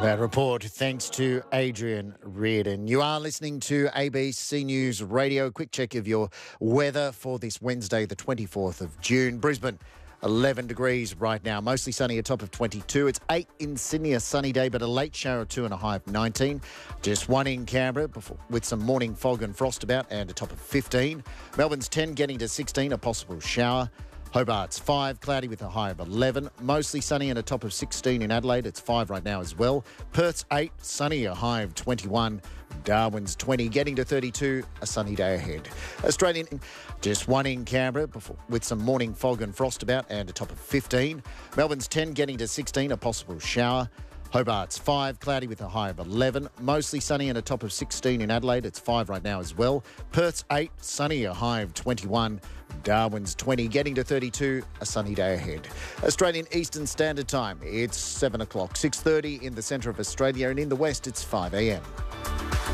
That report, thanks to Adrian Reardon. You are listening to ABC News Radio. Quick check of your weather for this Wednesday, the 24th of June. Brisbane, 11 degrees right now, mostly sunny, a top of 22. It's 8 in Sydney, a sunny day, but a late shower, 2 and a high of 19. Just 1 in Canberra with some morning fog and frost about and a top of 15. Melbourne's 10, getting to 16, a possible shower. Hobart's 5, cloudy with a high of 11. Mostly sunny and a top of 16 in Adelaide. It's 5 right now as well. Perth's 8, sunny, a high of 21. Darwin's 20, getting to 32, a sunny day ahead. Australian, just 1 in Canberra with some morning fog and frost about and a top of 15. Melbourne's 10, getting to 16, a possible shower. Hobart's 5, cloudy with a high of 11. Mostly sunny and a top of 16 in Adelaide. It's 5 right now as well. Perth's 8, sunny, a high of 21. Darwin's 20, getting to 32, a sunny day ahead. Australian Eastern Standard Time, it's 7 o'clock, 6:30 in the centre of Australia, and in the west it's 5 a.m.